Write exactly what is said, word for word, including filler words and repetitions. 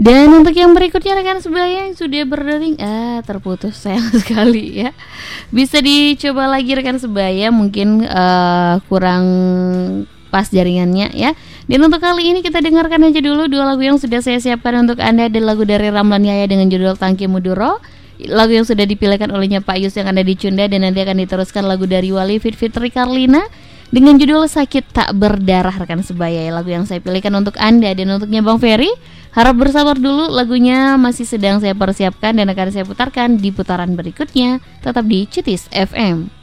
Dan untuk yang berikutnya rekan sebaya yang sudah berdering, ah terputus sayang sekali ya. Bisa dicoba lagi rekan sebaya, mungkin uh, kurang pas jaringannya ya. Dan untuk kali ini kita dengarkan aja dulu dua lagu yang sudah saya siapkan untuk Anda. Ada lagu dari Ramlan Yahya dengan judul Tangki Muduro, lagu yang sudah dipilihkan olehnya Pak Yus yang ada di Cunda. Dan nanti akan diteruskan lagu dari Wali Fit Fitri Karlina dengan judul Sakit Tak Berdarah rekan sebaya, lagu yang saya pilihkan untuk Anda. Dan untuknya Bang Ferry, harap bersabar dulu, lagunya masih sedang saya persiapkan dan akan saya putarkan di putaran berikutnya. Tetap di Citis F M.